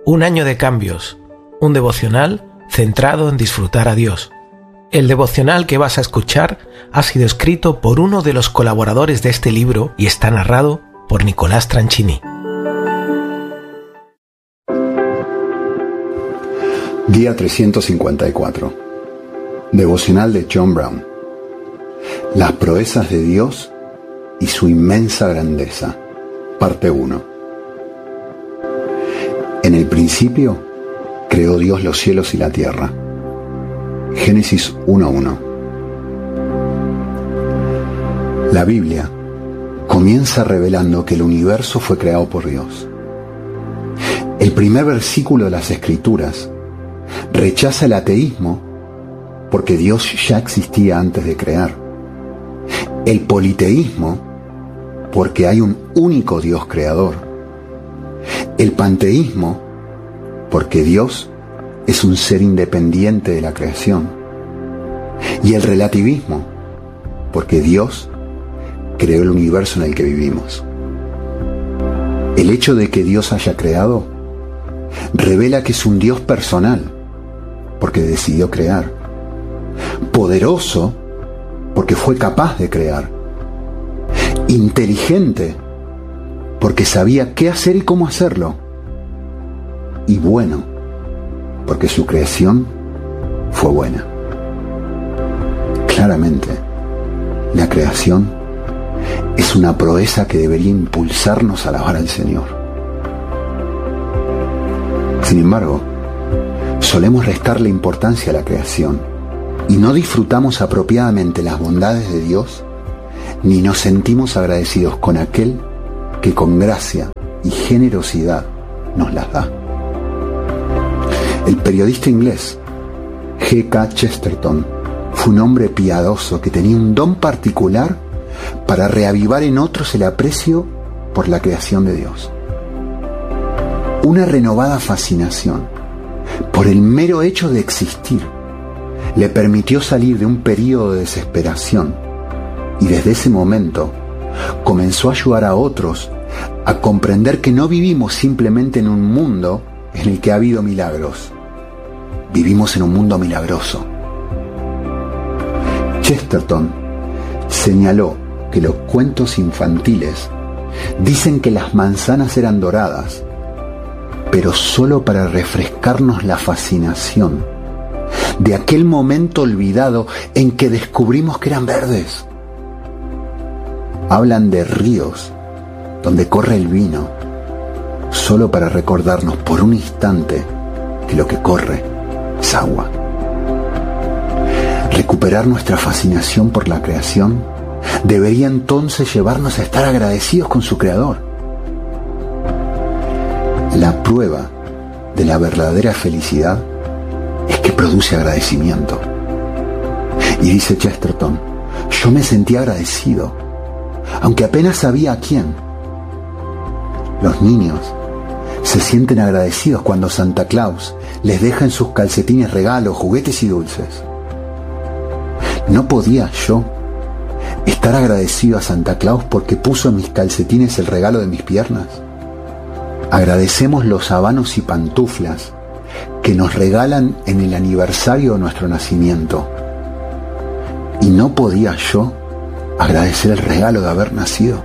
Un año de cambios, un devocional centrado en disfrutar a Dios. El devocional que vas a escuchar ha sido escrito por uno de los colaboradores de este libro y está narrado por Nicolás Tranchini. Día 354. Devocional de John Brown. Las proezas de Dios y su inmensa grandeza. Parte 1. En el principio creó Dios los cielos y la tierra. Génesis 1:1. La Biblia comienza revelando que el universo fue creado por Dios. El primer versículo de las Escrituras rechaza el ateísmo porque Dios ya existía antes de crear. El politeísmo porque hay un único Dios creador. El panteísmo porque Dios es un ser independiente de la creación. Y el relativismo porque Dios creó el universo en el que vivimos. El hecho de que Dios haya creado revela que es un Dios personal porque decidió crear. Poderoso porque fue capaz de crear. Inteligente porque sabía qué hacer y cómo hacerlo. Y bueno porque su creación fue buena. Claramente, la creación es una proeza que debería impulsarnos a alabar al Señor. Sin embargo, solemos restarle importancia a la creación y no disfrutamos apropiadamente las bondades de Dios, ni nos sentimos agradecidos con aquel que con gracia y generosidad nos las da. El periodista inglés G.K. Chesterton fue un hombre piadoso que tenía un don particular para reavivar en otros el aprecio por la creación de Dios. Una renovada fascinación por el mero hecho de existir le permitió salir de un período de desesperación y desde ese momento comenzó a ayudar a otros a comprender que no vivimos simplemente en un mundo en el que ha habido milagros. Vivimos en un mundo milagroso. Chesterton señaló que los cuentos infantiles dicen que las manzanas eran doradas, pero solo para refrescarnos la fascinación de aquel momento olvidado en que descubrimos que eran verdes. Hablan de ríos donde corre el vino, solo para recordarnos por un instante que lo que corre es agua. Recuperar nuestra fascinación por la creación debería entonces llevarnos a estar agradecidos con su Creador. La prueba de la verdadera felicidad es que produce agradecimiento. Y dice Chesterton, yo me sentí agradecido, aunque apenas sabía a quién. Los niños se sienten agradecidos cuando Santa Claus les deja en sus calcetines regalos, juguetes y dulces. ¿No podía yo estar agradecido a Santa Claus porque puso en mis calcetines el regalo de mis piernas? Agradecemos los habanos y pantuflas que nos regalan en el aniversario de nuestro nacimiento. ¿Y no podía yo agradecer el regalo de haber nacido?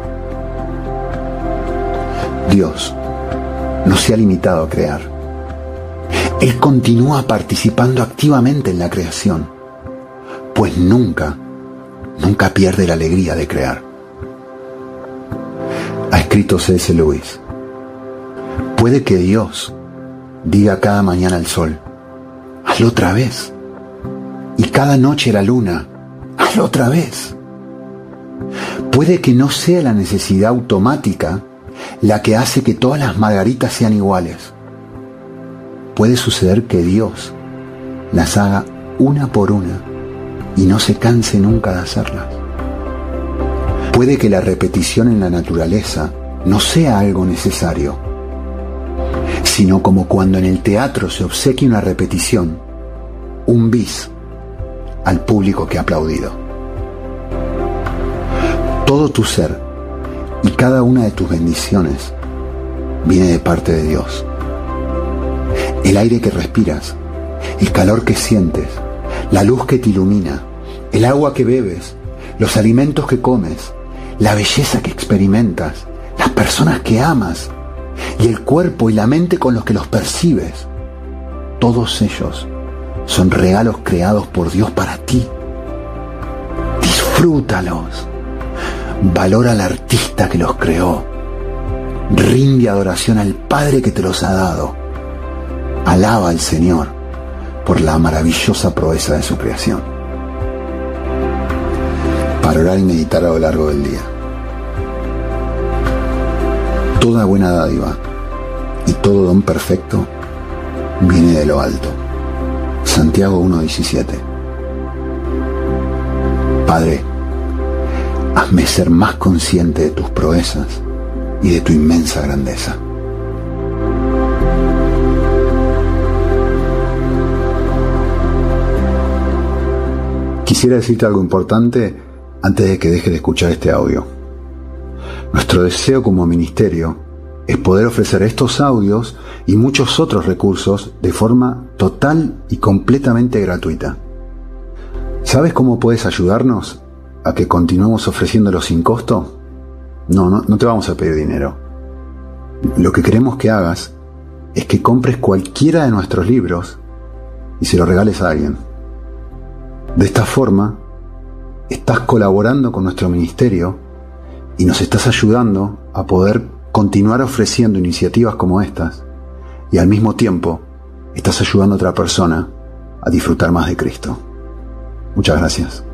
Dios no se ha limitado a crear. Él continúa participando activamente en la creación, pues nunca pierde la alegría de crear. Ha escrito C.S. Lewis, puede que Dios diga cada mañana al sol, hazlo otra vez, y cada noche a la luna, hazlo otra vez. Puede que no sea la necesidad automática la que hace que todas las margaritas sean iguales. Puede suceder que Dios las haga una por una y no se canse nunca de hacerlas. Puede que la repetición en la naturaleza no sea algo necesario, sino como cuando en el teatro se obsequia una repetición, un bis al público que ha aplaudido. Todo tu ser y cada una de tus bendiciones viene de parte de Dios. el aire que respiras, el calor que sientes, la luz que te ilumina, el agua que bebes, los alimentos que comes, la belleza que experimentas, las personas que amas y el cuerpo y la mente con los que los percibes. Todos ellos son regalos creados por Dios para ti. Disfrútalos. Valora al artista que los creó. Rinde adoración al Padre que te los ha dado. Alaba al Señor por la maravillosa proeza de su creación. Para orar y meditar a lo largo del día. Toda buena dádiva y todo don perfecto viene de lo alto. Santiago 1:17. Padre, hazme ser más consciente de tus proezas y de tu inmensa grandeza. Quisiera decirte algo importante antes de que dejes de escuchar este audio. Nuestro deseo como ministerio es poder ofrecer estos audios y muchos otros recursos de forma total y completamente gratuita. ¿Sabes cómo puedes ayudarnos a que continuemos ofreciéndolos sin costo? No te vamos a pedir dinero. Lo que queremos que hagas es que compres cualquiera de nuestros libros y se lo regales a alguien. De esta forma, estás colaborando con nuestro ministerio y nos estás ayudando a poder continuar ofreciendo iniciativas como estas, y al mismo tiempo estás ayudando a otra persona a disfrutar más de Cristo. Muchas gracias.